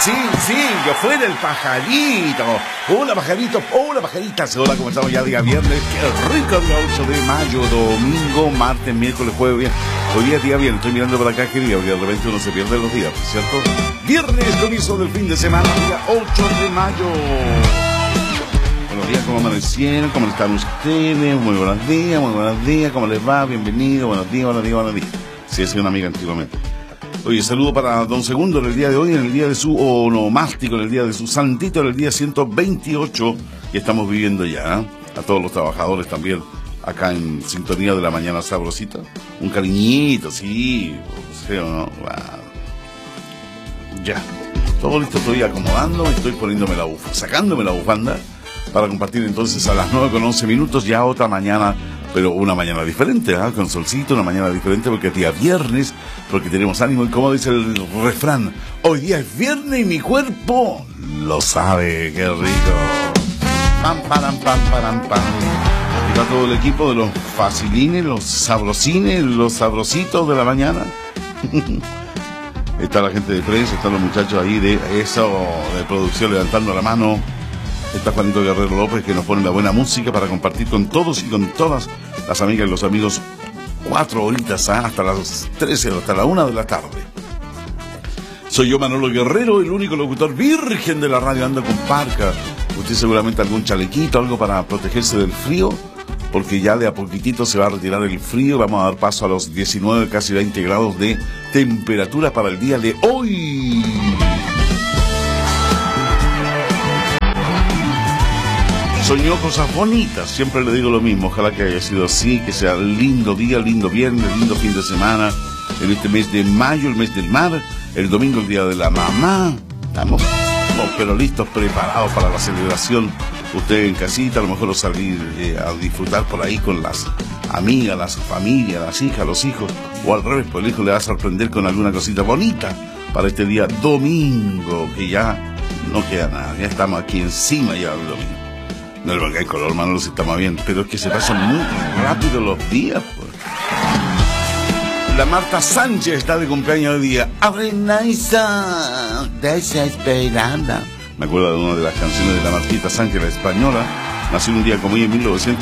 Sí, yo fuera el pajarito. Hola, pajarito. Hola, pajaritas. Hola, ¿cómo estamos? Ya día viernes. Qué rico, día 8 de mayo, domingo, martes, miércoles, jueves, bien. Hoy día es día viernes. Estoy mirando para acá qué día, porque de repente uno se pierde los días, ¿cierto? Viernes, comienzo del fin de semana, día 8 de mayo. Buenos días, ¿cómo amanecieron? ¿Cómo están ustedes? Muy buenos días, ¿cómo les va? Bienvenido, buenos días. Sí, he sido una amiga antiguamente. Oye, saludo para don Segundo en el día de hoy, en el día de su onomástico, en el día de su santito, en el día 128 que estamos viviendo ya, ¿eh? A todos los trabajadores también, acá en sintonía de la mañana sabrosita. Un cariñito, sí, ¿sí o no? Wow. Ya, todo listo, estoy acomodando, estoy poniéndome sacándome la bufanda para compartir entonces a las 9:11 ya otra mañana, pero una mañana diferente, ¿eh? Con solcito, una mañana diferente porque es día viernes, porque tenemos ánimo y como dice el refrán, hoy día es viernes y mi cuerpo lo sabe, qué rico. Pam, param, pam, param, pam. Está todo el equipo de los facilines, los sabrosines, los sabrositos de la mañana. Está la gente de prensa, están los muchachos ahí de producción levantando la mano. Está Juanito Guerrero López que nos pone la buena música para compartir con todos y con todas las amigas y los amigos 4 horitas, ¿eh? Hasta las 13, hasta la 1 de la tarde. Soy yo, Manolo Guerrero, el único locutor virgen de la radio. Ando con parca. Usted seguramente algún chalequito, algo para protegerse del frío, porque ya de a poquitito se va a retirar el frío. Vamos a dar paso a los 19, casi 20 grados de temperatura para el día de hoy. Soñó cosas bonitas, siempre le digo lo mismo, ojalá que haya sido así, que sea lindo día, lindo viernes, lindo fin de semana, en este mes de mayo, el mes del mar, el domingo el día de la mamá, estamos pero listos, preparados para la celebración, usted en casita, a lo mejor salir a disfrutar por ahí con las amigas, las familias, las hijas, los hijos, o al revés, pues el hijo le va a sorprender con alguna cosita bonita para este día domingo, que ya no queda nada, ya estamos aquí encima ya del domingo. No es porque hay color, Manolo, si estamos bien, pero es que se pasan muy rápido los días, pues. La Marta Sánchez está de cumpleaños hoy día. Arenaiza, desesperada. Me acuerdo de una de las canciones de la Martita Sánchez, la española. Nació un día como hoy en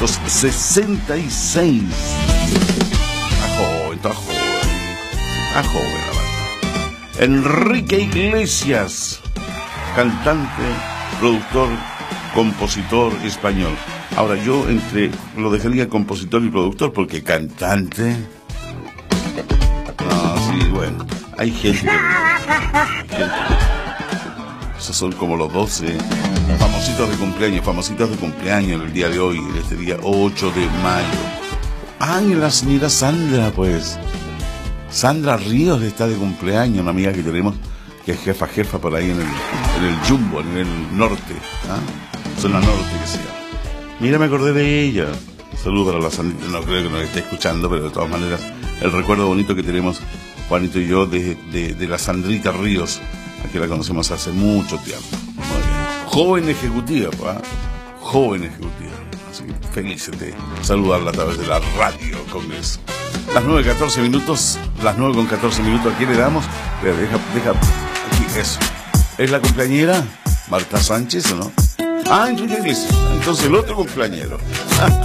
1966. Está joven la Marta. Enrique Iglesias, cantante, productor, compositor español. Ahora yo lo dejaría compositor y productor porque cantante. No, sí, bueno, hay gente. Esos son como los 12 famositos de cumpleaños en el día de hoy, en este día 8 de mayo. Ay, la señora Sandra, pues. Sandra Ríos está de cumpleaños, una amiga que tenemos que es jefa por ahí en el Jumbo, en el norte, ¿ah? Zona norte que se llama. Mira, me acordé de ella. Saludos para la Sandrita, no creo que nos esté escuchando, pero de todas maneras, el recuerdo bonito que tenemos, Juanito y yo, de la Sandrita Ríos, aquí la conocemos hace mucho tiempo. Muy bien. Joven ejecutiva, joven ejecutiva. Así que felices de saludarla a través de la radio Congreso. Las 9:14, las 9:14, ¿a quién le damos? Deja, aquí, eso. ¿Es la cumpleañera? ¿Marta Sánchez o no? Ah, entonces el otro cumpleañero.